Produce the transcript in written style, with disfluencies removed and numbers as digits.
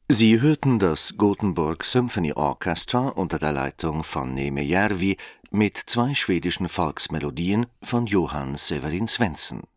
Sie hörten das Gothenburg Symphony Orchestra unter der Leitung von Neeme Järvi mit zwei schwedischen Volksmelodien von Johann Severin Svensson